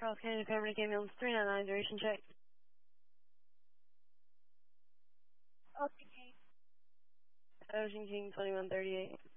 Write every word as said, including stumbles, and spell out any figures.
Charles County Paramedic Ambulance three nine nine, duration check. Okay. Ocean King twenty-one thirty-eight.